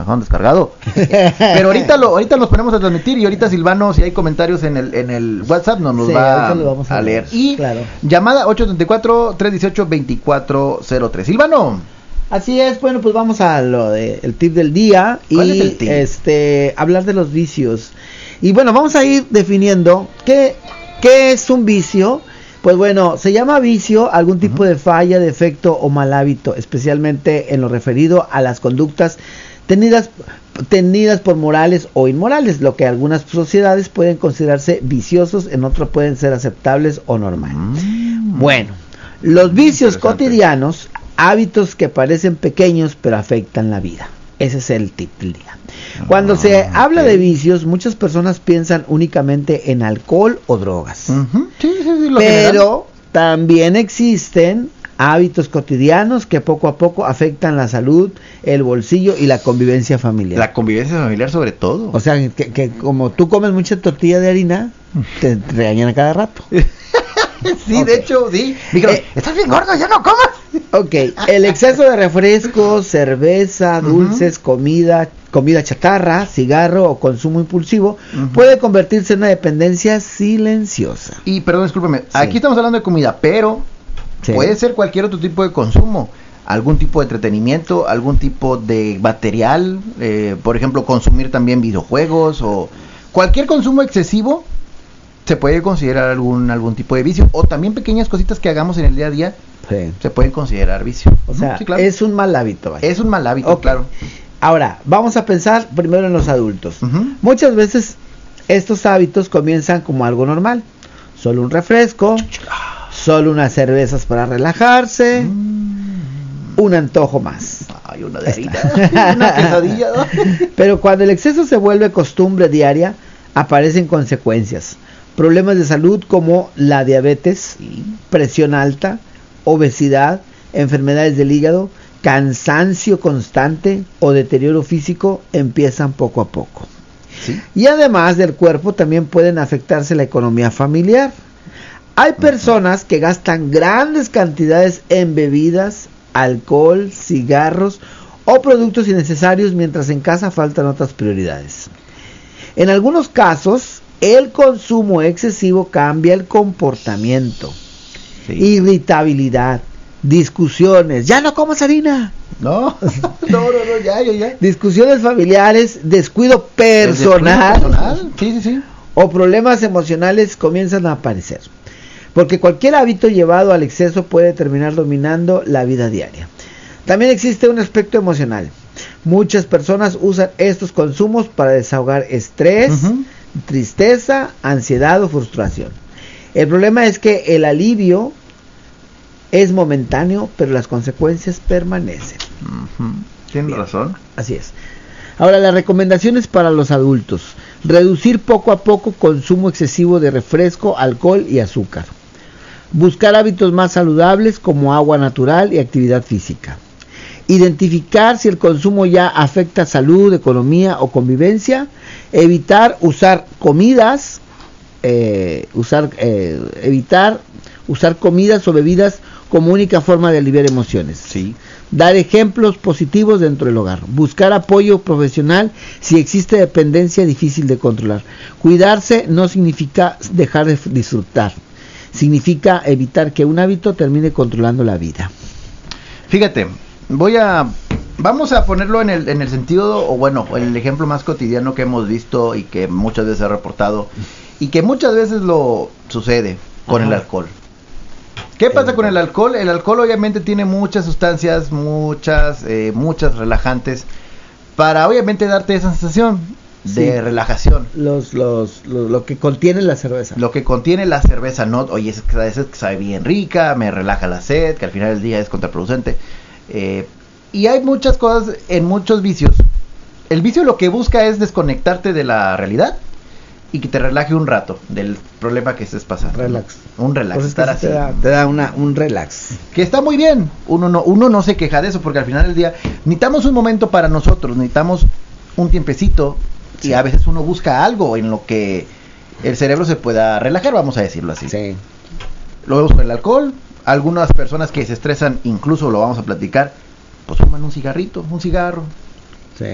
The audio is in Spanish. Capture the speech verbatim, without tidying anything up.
han descargado. Pero ahorita lo, ahorita los ponemos a transmitir y ahorita Silvano, si hay comentarios en el, en el WhatsApp, nos los Sí, va ahorita lo vamos a a leer. ver, Y claro. llamada ocho treinta y cuatro, trescientos dieciocho, veinticuatro cero tres. Silvano. Así es, bueno, pues vamos a lo de el tip del día ¿Cuál y es el tip? este hablar de los vicios. Y bueno, vamos a ir definiendo qué qué es un vicio. Pues bueno, se llama vicio algún tipo uh-huh. de falla, defecto o mal hábito, especialmente en lo referido a las conductas tenidas tenidas por morales o inmorales, lo que algunas sociedades pueden considerarse viciosos, en otras pueden ser aceptables o normales. Mm. Bueno, los vicios cotidianos, hábitos que parecen pequeños pero afectan la vida. Ese es el tip del día. Cuando ah, se habla okay. de vicios, muchas personas piensan únicamente en alcohol o drogas. Uh-huh. Sí, sí, sí, lo pero general. También existen hábitos cotidianos que poco a poco afectan la salud, el bolsillo y la convivencia familiar. La convivencia familiar sobre todo. O sea, que, que como tú comes mucha tortilla de harina, te regañan a cada rato. Sí, okay. De hecho, sí. Digo, eh, estás bien gordo, ya no comas. Ok, el exceso de refrescos, cerveza, dulces, uh-huh. comida, comida chatarra, cigarro o consumo impulsivo uh-huh. puede convertirse en una dependencia silenciosa. Y perdón, discúlpeme, sí. Aquí estamos hablando de comida, pero sí. Puede ser cualquier otro tipo de consumo. Algún tipo de entretenimiento, algún tipo de material, eh, por ejemplo, consumir también videojuegos o cualquier consumo excesivo. Se puede considerar algún algún tipo de vicio o también pequeñas cositas que hagamos en el día a día sí. Se pueden considerar vicio. O sea, sí, claro. Es un mal hábito. Vaya. Es un mal hábito, okay. Claro. Ahora, vamos a pensar primero en los adultos. Uh-huh. Muchas veces estos hábitos comienzan como algo normal. Solo un refresco, solo unas cervezas para relajarse, mm. un antojo más. Ay, una de harina, una quesadilla, ¿no? Pero cuando el exceso se vuelve costumbre diaria, aparecen consecuencias. Problemas de salud como la diabetes, presión alta, obesidad, enfermedades del hígado, cansancio constante o deterioro físico empiezan poco a poco. ¿Sí? Y además del cuerpo también pueden afectarse la economía familiar. Hay personas uh-huh. que gastan grandes cantidades en bebidas, alcohol, cigarros o productos innecesarios mientras en casa faltan otras prioridades. En algunos casos, el consumo excesivo cambia el comportamiento, sí. Irritabilidad, discusiones, ya no comas harina. No, no, no, no, ya, ya, ya. Discusiones familiares, descuido personal, descuido personal? Sí, sí, sí. O problemas emocionales comienzan a aparecer. Porque cualquier hábito llevado al exceso puede terminar dominando la vida diaria. También existe un aspecto emocional. Muchas personas usan estos consumos para desahogar estrés, uh-huh. tristeza, ansiedad o frustración. El problema es que el alivio es momentáneo, pero las consecuencias permanecen. Uh-huh. Tienes razón. Así es. Ahora, las recomendaciones para los adultos. Reducir poco a poco consumo excesivo de refresco, alcohol y azúcar. Buscar hábitos más saludables como agua natural y actividad física. Identificar si el consumo ya afecta salud, economía o convivencia. Evitar usar comidas, eh, usar, eh, evitar usar comidas o bebidas como única forma de aliviar emociones. Sí. Dar ejemplos positivos dentro del hogar. Buscar apoyo profesional si existe dependencia difícil de controlar. Cuidarse no significa dejar de disfrutar. Significa evitar que un hábito termine controlando la vida. Fíjate, voy a... Vamos a ponerlo en el, en el sentido, o bueno, en el ejemplo más cotidiano que hemos visto y que muchas veces ha reportado y que muchas veces lo sucede con Ajá. el alcohol. ¿Qué pasa el con el alcohol? El alcohol obviamente tiene muchas sustancias, muchas, eh, muchas relajantes para obviamente darte esa sensación de sí. relajación. Los, los, los, lo que contiene la cerveza. Lo que contiene la cerveza, no, oye, es que, es que sabe bien rica, me relaja la sed, que al final del día es contraproducente. Eh, y hay muchas cosas en muchos vicios. El vicio lo que busca es desconectarte de la realidad y que te relaje un rato del problema que estés pasando. Relax. Un relax. Pues estar es que así. Te da, te da una, un relax. Que está muy bien. Uno no, uno no se queja de eso porque al final del día necesitamos un momento para nosotros, necesitamos un tiempecito sí. y a veces uno busca algo en lo que el cerebro se pueda relajar, vamos a decirlo así. Sí. Lo vemos con el alcohol. Algunas personas que se estresan, incluso lo vamos a platicar, pues fuman un cigarrito, un cigarro,